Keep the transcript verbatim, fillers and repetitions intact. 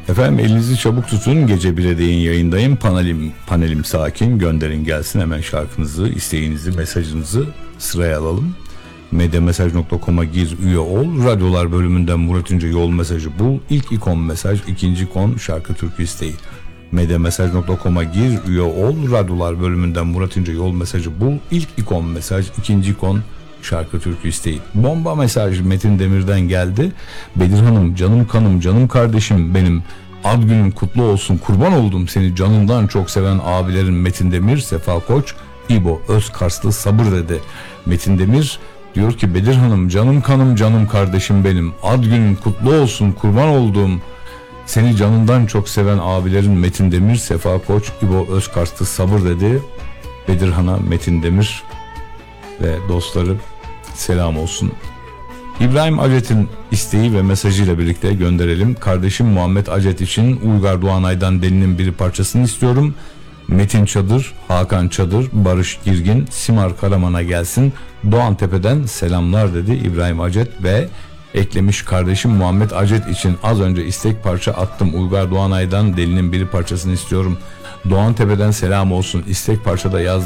Efendim elinizi çabuk tutun, gece bile deyin yayındayım. Panelim, panelim sakin, gönderin gelsin hemen şarkınızı, isteğinizi, mesajınızı sıraya alalım. medyamesaj nokta com'a gir, üye ol. Radyolar bölümünden Murat İnce yol mesajı bul. İlk ikon mesaj, ikinci ikon şarkı türkü isteği. medyamesaj nokta com'a gir, üye ol. Radyolar bölümünden Murat İnce yol mesajı bul. İlk ikon mesaj, ikinci ikon şarkı türkü isteği. Bomba mesaj Metin Demir'den geldi. Bedir Hanım, canım kanım, canım kardeşim benim. Ad günün kutlu olsun, kurban oldum seni canından çok seven abilerin Metin Demir, Sefa Koç, İbo Özkarslı sabır dedi. Metin Demir diyor ki Bedir Hanım, canım kanım, canım kardeşim benim. Ad günün kutlu olsun, kurban olduğum seni canından çok seven abilerin Metin Demir, Sefa Koç, İbo Özkarslı sabır dedi. Bedirhan'a, Metin Demir ve dostları selam olsun. İbrahim Acet'in isteği ve mesajıyla birlikte gönderelim. Kardeşim Muhammed Acet için Uygar Doğanay'dan Delinin Biri parçasını istiyorum. Metin Çadır, Hakan Çadır, Barış Girgin, Simar Karaman'a gelsin. Doğan Tepe'den selamlar dedi İbrahim Acet ve eklemiş kardeşim Muhammed Acet için az önce istek parça attım. Uygar Doğanay'dan Delinin Biri parçasını istiyorum. Doğan Tepe'den selam olsun. İstek parçada yaz.